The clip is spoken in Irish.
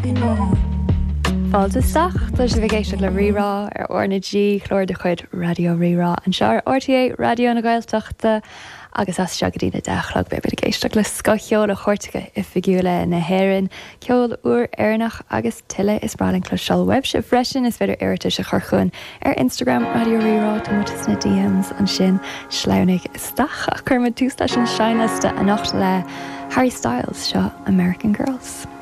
Fáilteach tá sé bhgéisteach le rirá ar ornaG chlóir de chuid radio rirá an seir RTA radio na Gaeltachta agus as se go dtína deachlag be a géisteach le scocheol a chuirrtacha I figiúla na hhéann ceol uair airnach agus tuile is braling clo seol web se freisin is féidir airta se churchún ar Instagram radio rirá tumas na DMs an sin sleannig isteach a chumad tústa sin seinasta a nacht le Harry Styles seo American Girls.